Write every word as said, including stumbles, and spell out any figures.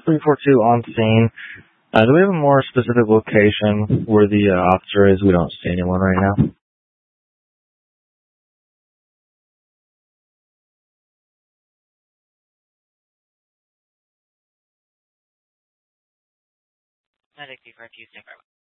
three four two on scene. Uh, do we have a more specific location where the uh, officer is? We don't see anyone right now. Medic for Tuesday.